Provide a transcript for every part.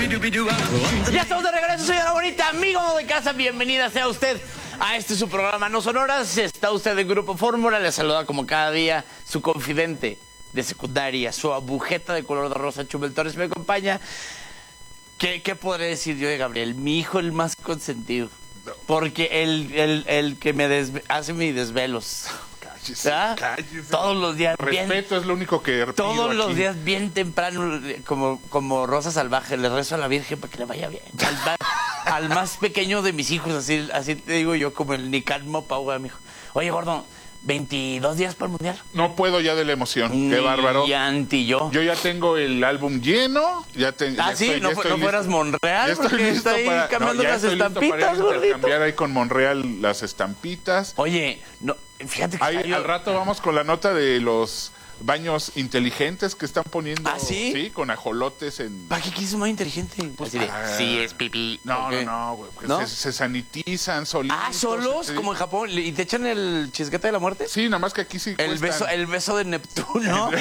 Ya estamos de regreso, señora bonita, amigo de casa, bienvenida sea usted a su programa No Sonoras. Está usted en Grupo Fórmula, le saluda como cada día su confidente de secundaria, su agujeta de color de rosa, Chumel Torres me acompaña. ¿Qué podré decir yo de Gabriel? Mi hijo el más consentido, porque el que me hace mis desvelos. Cállese. Todos los días. Respeto es lo único que pido todos los aquí. días bien temprano, como Rosa Salvaje, le rezo a la Virgen para que le vaya bien. Al más pequeño de mis hijos, así te digo yo, como el Nicalmo Pau, mi hijo. Oye, gordo, 22 días para el Mundial. No puedo ya de la emoción. Qué bárbaro. Y anti yo. Yo ya tengo el álbum lleno. Ya sí, no fueras Monreal, porque está ahí cambiando las estampitas, gordito. Cambiar ahí con Monreal las estampitas. Oye, no, fíjate que ahí, al rato vamos con la nota de los baños inteligentes que están poniendo. ¿Ah, sí? Sí, con ajolotes en... ¿Para qué quiso más inteligente? Pues sí, es pipí. No, Okay. no, güey. ¿No? Se sanitizan solitos. Ah, ¿solos? ¿Como en Japón? ¿Y te echan el chisguete de la muerte? Sí, nada más que aquí sí El beso de Neptuno.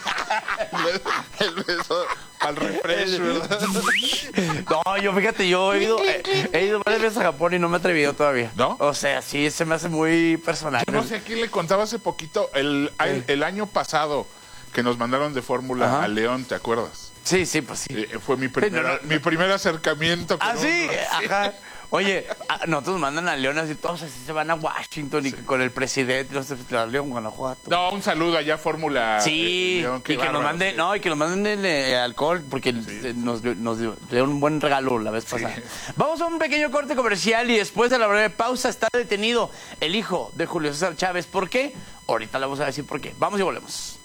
el beso al refresh, ¿verdad? No, yo fíjate, yo he ido varias veces a Japón y no me he atrevido todavía. ¿No? O sea, sí, se me hace muy personal. Yo no sé a quién le contaba hace poquito, el año pasado que nos mandaron de Fórmula a León, ¿te acuerdas? Sí, pues sí. Fue mi primer acercamiento. ¿Ah, sí? Ajá. Oye, nosotros nos mandan a León así, todos así se van a Washington y con el presidente, no sé, a León, Guanajuato. No, un saludo allá a Fórmula. Sí, León, y que nos manden, y que nos manden alcohol, porque nos dieron un buen regalo la vez pasada. Vamos a un pequeño corte comercial y después de la breve pausa está detenido el hijo de Julio César Chávez. ¿Por qué? Ahorita le vamos a decir por qué. Vamos y volvemos.